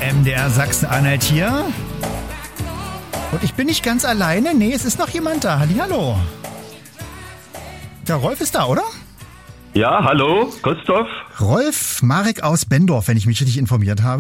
MDR Sachsen-Anhalt hier. Und ich bin nicht ganz alleine. Nee, es ist noch jemand da. Hallihallo. Der Rolf ist da, oder? Ja, hallo, Christoph. Rolf Marek aus Bendorf, wenn ich mich richtig informiert habe.